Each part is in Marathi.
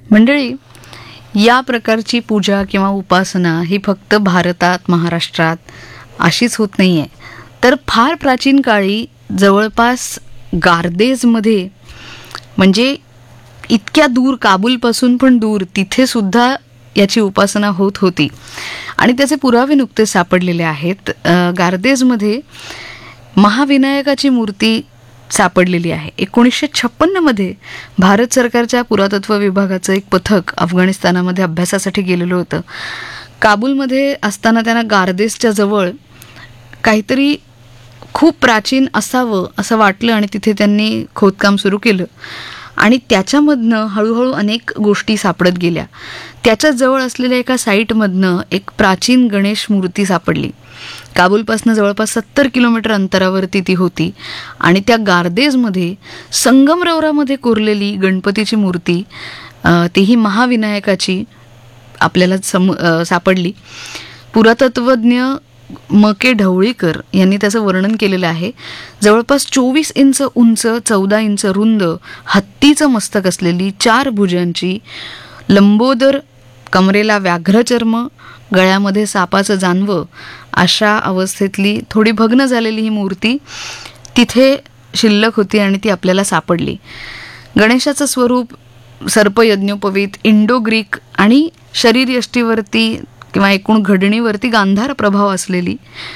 मंडळी, या प्रकारची पूजा किंवा उपासना ही फक्त भारतात, महाराष्ट्रात अशीच होत नाही आहे, तर फार प्राचीन काळी जवळपास गार्देजमध्ये, म्हणजे इतक्या दूर, काबूलपासून पण दूर, तिथे सुद्धा याची उपासना होत होती आणि त्याचे पुरावे नुकतेच सापडलेले आहेत. गार्देजमध्ये महाविनायकाची मूर्ती सापडलेली आहे. 1956मध्ये भारत सरकारच्या पुरातत्व विभागाचं एक पथक अफगाणिस्तानामध्ये अभ्यासासाठी गेलेलं होतं. काबूलमध्ये असताना त्यांना गार्देजच्या जवळ काहीतरी खूप प्राचीन असावं असं वाटलं आणि तिथे त्यांनी खोदकाम सुरू केलं आणि त्याच्यामधनं हळूहळू अनेक गोष्टी सापडत गेल्या. त्याच्या जवळ असलेल्या एका साईटमधनं एक प्राचीन गणेश मूर्ती सापडली. काबूलपासून जवळपास 70 किलोमीटर अंतरावरती ती होती आणि त्या गार्देजमध्ये संगमरवरामध्ये कोरलेली गणपतीची मूर्ती, तीही महाविनायकाची, आपल्याला सापडली. पुरातत्वज्ञ म.के. ढवळीकर यांनी त्याचं वर्णन केलेलं आहे. जवळपास 24 इंच उंच, 14 इंच रुंद, हत्तीचं मस्तक असलेली, 4 भुजांची, लंबोदर, कमरेला व्याघ्रचर्म, गळ्यामध्ये सापाचं जानवं, अशा अवस्थेतली थोडी भग्न झालेली ही मूर्ती तिथे शिल्लक होती आणि ती आपल्याला सापडली. गणेशाचं स्वरूप सर्पयज्ञोपवीत, इंडो ग्रीक आणि शरीरयष्टीवरती किंवा एकूण घडणीवरती गांधार प्रभाव असलेली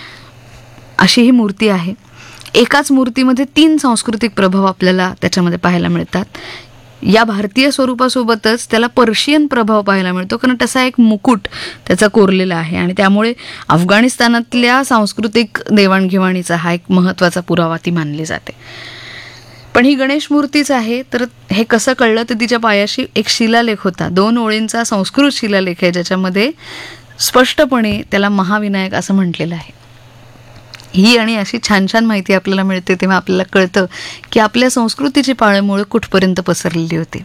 अशी ही मूर्ती आहे. एकाच मूर्तीमध्ये 3 सांस्कृतिक प्रभाव आपल्याला त्याच्यामध्ये पाहायला मिळतात. या भारतीय स्वरूपासोबतच त्याला पर्शियन प्रभाव पाहायला मिळतो, कारण तसा एक मुकुट त्याचा कोरलेला आहे आणि त्यामुळे अफगाणिस्तानातल्या सांस्कृतिक देवाणघेवाणीचा हा एक महत्त्वाचा पुरावा ती मानली जाते. पण ही गणेश मूर्तीच आहे, तर हे कसं कळलं तर तिच्या पायाशी एक शिलालेख होता. 2 ओळींचा संस्कृत शिलालेख आहे, ज्याच्यामध्ये स्पष्टपणे त्याला महाविनायक असं म्हटलेलं आहे. ही आणि अशी छान छान माहिती आपल्याला मिळते, तेव्हा आपल्याला कळतं की आपल्या संस्कृतीची पाळंमुळं कुठपर्यंत पसरलेली होती.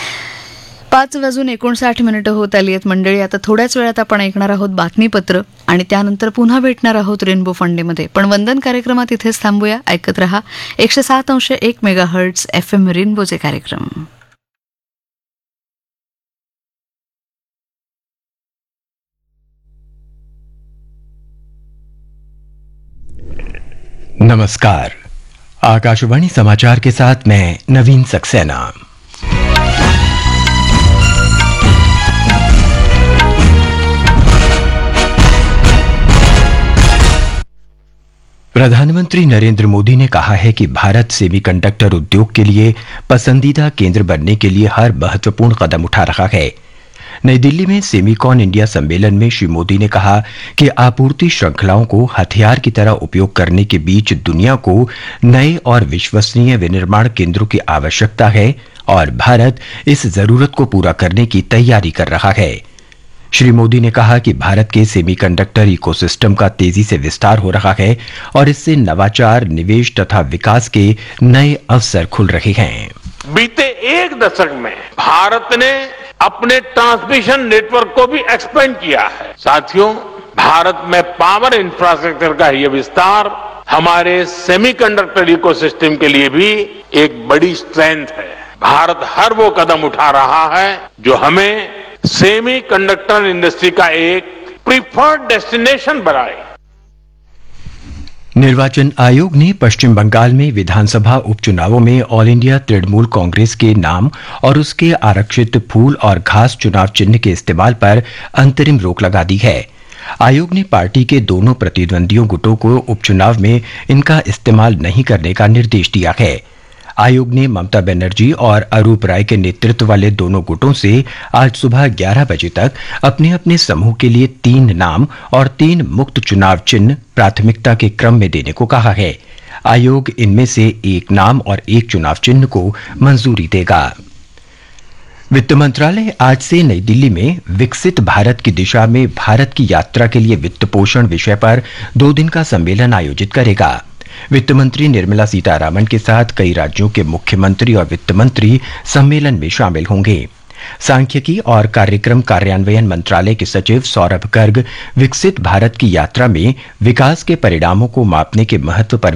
5:59 होत आली आहेत मंडळी. आता थोड्याच वेळात आपण ऐकणार आहोत बातमीपत्र आणि त्यानंतर पुन्हा भेटणार आहोत रेनबो फंडेमध्ये. पण वंदन कार्यक्रमात इथेच थांबूया. ऐकत रहा 107.1 मेगाहर्ट्झ FM रेनबोचे कार्यक्रम. नमस्कार, आकाशवाणी समाचार के साथ मैं नवीन सक्सेना। प्रधानमंत्री नरेंद्र मोदी ने कहा है कि भारत सेमीकंडक्टर उद्योग के लिए पसंदीदा केंद्र बनने के लिए हर महत्वपूर्ण कदम उठा रहा है। नई दिल्ली में सेमीकॉन इंडिया सम्मेलन में श्री मोदी ने कहा कि आपूर्ति श्रृंखलाओं को हथियार की तरह उपयोग करने के बीच दुनिया को नए और विश्वसनीय विनिर्माण केंद्रों की आवश्यकता है और भारत इस जरूरत को पूरा करने की तैयारी कर रहा है। श्री मोदी ने कहा कि भारत के सेमीकंडक्टर इकोसिस्टम का तेजी से विस्तार हो रहा है और इससे नवाचार, निवेश तथा विकास के नए अवसर खुल रहे हैं। बीते एक दशक में भारत ने अपने ट्रांसमिशन नेटवर्क को भी एक्सपेंड किया है। साथियों, भारत में पावर इंफ्रास्ट्रक्चर का यह विस्तार हमारे सेमीकंडक्टर इकोसिस्टम के लिए भी एक बड़ी स्ट्रेंथ है। भारत हर वो कदम उठा रहा है जो हमें सेमीकंडक्टर इंडस्ट्री का एक प्रीफर्ड डेस्टिनेशन बनाए। निर्वाचन आयोग ने पश्चिम बंगाल में विधानसभा उपचुनावों में ऑल इंडिया तृणमूल कांग्रेस के नाम और उसके आरक्षित फूल और घास चुनाव चिन्ह के इस्तेमाल पर अंतरिम रोक लगा दी है। आयोग ने पार्टी के दोनों प्रतिद्वंदियों गुटों को उपचुनाव में इनका इस्तेमाल नहीं करने का निर्देश दिया है। आयोग ने ममता बनर्जी और अरूप राय के नेतृत्व वाले दोनों गुटों से आज सुबह 11 बजे तक अपने अपने समूह के लिए 3 नाम और 3 मुक्त चुनाव चिन्ह प्राथमिकता के क्रम में देने को कहा है। आयोग इनमें से 1 नाम और 1 चुनाव चिन्ह को मंजूरी देगा। वित्त मंत्रालय आज से नई दिल्ली में विकसित भारत की दिशा में भारत की यात्रा के लिए वित्त पोषण विषय पर 2 दिन का सम्मेलन आयोजित करेगा। वित्त मंत्री निर्मला सीतारामन के साथ कई राज्यों के मुख्यमंत्री और वित्त मंत्री सम्मेलन में शामिल होंगे। सांख्यिकी और कार्यक्रम कार्यान्वयन मंत्रालय के सचिव सौरभ गर्ग विकसित भारत की यात्रा में विकास के परिणामों को मापने के महत्व पर